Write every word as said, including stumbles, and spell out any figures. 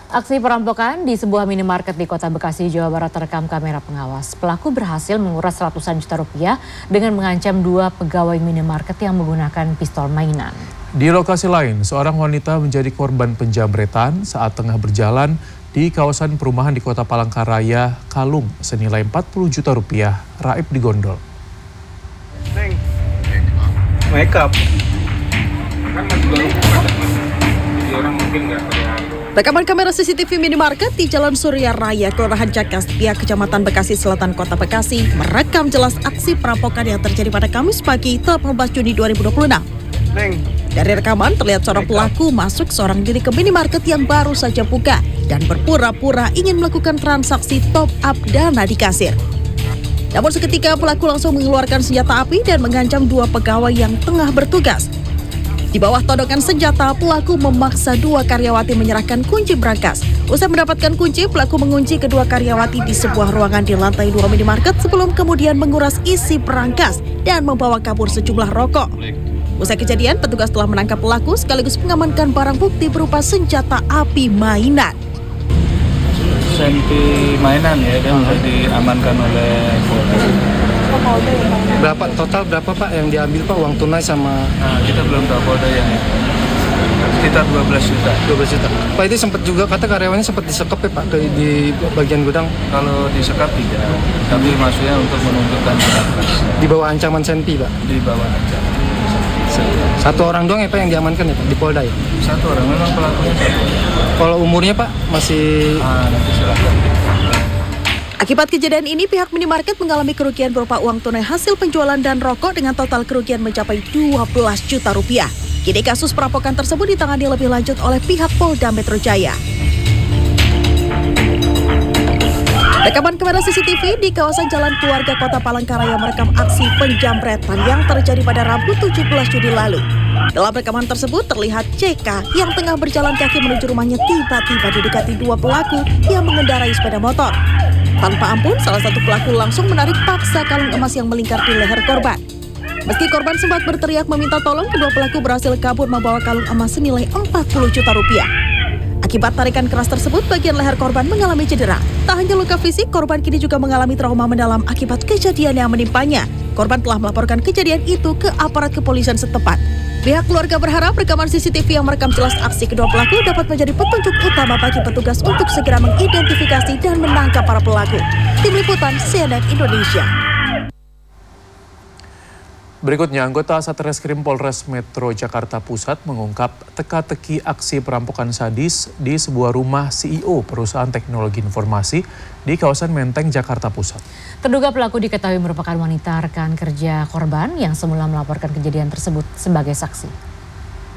Aksi perampokan di sebuah minimarket di Kota Bekasi, Jawa Barat terekam kamera pengawas. Pelaku berhasil menguras ratusan juta rupiah dengan mengancam dua pegawai minimarket yang menggunakan pistol mainan. Di lokasi lain, seorang wanita menjadi korban penjamretan saat tengah berjalan di kawasan perumahan di Kota Palangkaraya, Kalung, senilai empat puluh juta rupiah, raib digondol. Neng, make up. Kan masih jadi orang mungkin nggak Rekaman kamera C C T V minimarket di Jalan Surya Raya, Kelurahan Cakastia, Kecamatan Bekasi Selatan, Kota Bekasi, merekam jelas aksi perampokan yang terjadi pada Kamis pagi delapan belas Juni dua ribu dua puluh enam. Neng. Dari rekaman terlihat seorang pelaku masuk seorang diri ke minimarket yang baru saja buka dan berpura-pura ingin melakukan transaksi top up dana di kasir. Namun seketika pelaku langsung mengeluarkan senjata api dan mengancam dua pegawai yang tengah bertugas. Di bawah todongan senjata, pelaku memaksa dua karyawati menyerahkan kunci brankas. Usai mendapatkan kunci, pelaku mengunci kedua karyawati di sebuah ruangan di lantai dua minimarket sebelum kemudian menguras isi brankas dan membawa kabur sejumlah rokok. Usai kejadian, petugas telah menangkap pelaku sekaligus mengamankan barang bukti berupa senjata api mainan. Senpi mainan ya, dan sudah diamankan oleh Berapa total berapa Pak yang diambil Pak, uang tunai sama? Nah, kita belum tahu Poldanya ya. Sekitar dua belas juta. dua belas juta. Pak, itu sempat juga kata karyawannya sempat disekap ya Pak di, di bagian gudang. Kalau disekap tidak, tapi maksudnya untuk menunjukkan berangkas. Di bawah ancaman senpi Pak. Di bawah ancaman. Satu orang doang ya Pak yang diamankan ya Pak di Polda ya? Satu orang, memang pelakunya satu. Kalau umurnya Pak masih? Ah, nanti silahkan. Akibat kejadian ini, pihak minimarket mengalami kerugian berupa uang tunai hasil penjualan dan rokok dengan total kerugian mencapai dua belas juta rupiah. Kini kasus perampokan tersebut ditangani lebih lanjut oleh pihak Polda Metro Jaya. Rekaman kamera C C T V di kawasan Jalan Keluarga Kota Palangkaraya merekam aksi penjamretan yang terjadi pada Rabu tujuh belas Juni lalu. Dalam rekaman tersebut terlihat C K yang tengah berjalan kaki menuju rumahnya tiba-tiba didekati dua pelaku yang mengendarai sepeda motor. Tanpa ampun, salah satu pelaku langsung menarik paksa kalung emas yang melingkar di leher korban. Meski korban sempat berteriak meminta tolong, kedua pelaku berhasil kabur membawa kalung emas senilai empat puluh juta rupiah. Akibat tarikan keras tersebut, bagian leher korban mengalami cedera. Tak hanya luka fisik, korban kini juga mengalami trauma mendalam akibat kejadian yang menimpanya. Korban telah melaporkan kejadian itu ke aparat kepolisian setempat. Pihak keluarga berharap rekaman C C T V yang merekam jelas aksi kedua pelaku dapat menjadi petunjuk utama bagi petugas untuk segera mengidentifikasi dan menangkap para pelaku. Tim Liputan C N N Indonesia. Berikutnya, anggota Satreskrim Polres Metro Jakarta Pusat mengungkap teka-teki aksi perampokan sadis di sebuah rumah C E O perusahaan teknologi informasi di kawasan Menteng, Jakarta Pusat. Terduga pelaku diketahui merupakan wanita rekan kerja korban yang semula melaporkan kejadian tersebut sebagai saksi.